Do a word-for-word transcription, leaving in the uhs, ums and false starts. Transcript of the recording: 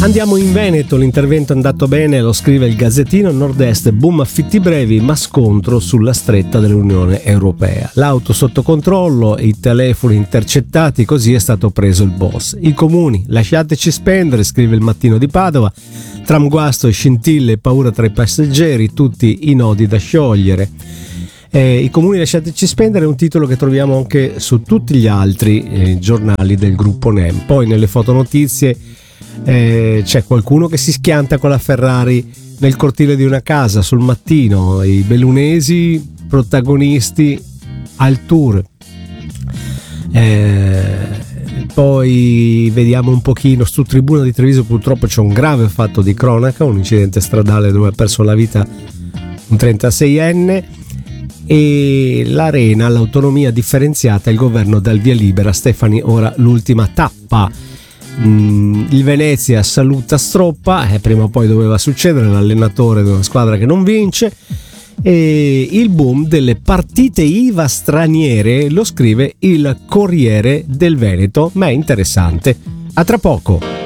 Andiamo in Veneto, l'intervento è andato bene, lo scrive il Gazzettino. Nord-Est, boom affitti brevi ma scontro sulla stretta dell'Unione Europea. L'auto sotto controllo, i telefoni intercettati, così è stato preso il boss. I comuni, lasciateci spendere, scrive il Mattino di Padova. Tram guasto e scintille e paura tra i passeggeri, tutti i nodi da sciogliere. Eh, I comuni lasciateci spendere è un titolo che troviamo anche su tutti gli altri eh, giornali del gruppo N E M. Poi nelle fotonotizie Eh, c'è qualcuno che si schianta con la Ferrari nel cortile di una casa. Sul Mattino, i bellunesi protagonisti al tour. Eh, poi vediamo un pochino su Tribuna di Treviso, purtroppo c'è un grave fatto di cronaca, un incidente stradale dove ha perso la vita un trentaseienne. E l'Arena, l'autonomia differenziata, il governo dal via libera, Stefani ora l'ultima tappa. Mm, il Venezia saluta Stroppa, eh, prima o poi doveva succedere, l'allenatore di una squadra che non vince. E il boom delle partite I V A straniere lo scrive il Corriere del Veneto, ma è interessante. A tra poco.